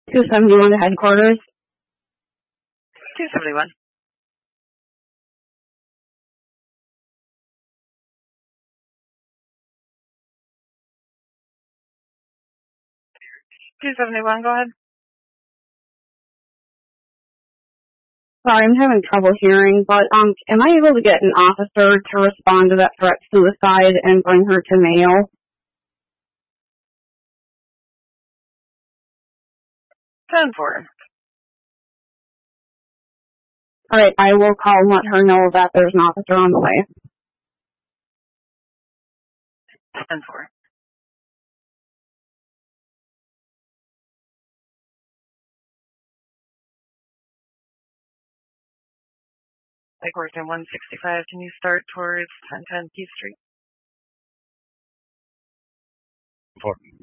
271 to headquarters. 271. Go ahead. Sorry, I'm having trouble hearing, but am I able to get an officer to respond to that threat suicide and bring her to Mayo? 10-4. All right, I will call and let her know that there's an officer on the way. 10-4. Lake Worthington 165, can you start towards 1010 Keith Street? 4.